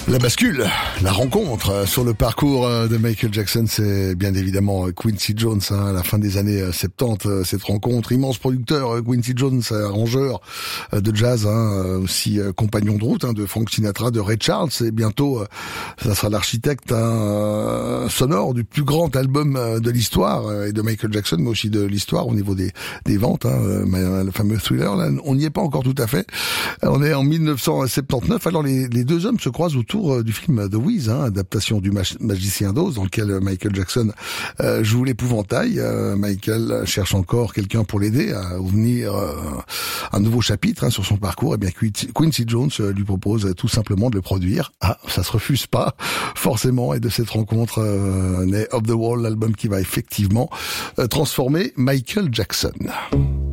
La bascule, la rencontre sur le parcours de Michael Jackson, c'est bien évidemment Quincy Jones, à la fin des années 70, cette rencontre, immense producteur, Quincy Jones, arrangeur de jazz, aussi compagnon de route de Frank Sinatra, de Ray Charles, et bientôt ça sera l'architecte sonore du plus grand album de l'histoire, et de Michael Jackson, mais aussi de l'histoire au niveau des ventes, le fameux Thriller, là, on n'y est pas encore tout à fait, on est en 1979, alors les deux hommes se croisent autour du film The Wiz, adaptation du Magicien d'Oz, dans lequel Michael Jackson joue l'épouvantail. Michael cherche encore quelqu'un pour l'aider à ouvrir un nouveau chapitre sur son parcours. Et bien Quincy Jones lui propose tout simplement de le produire. Ça se refuse pas forcément. Et de cette rencontre naît Off the Wall, l'album qui va effectivement transformer Michael Jackson.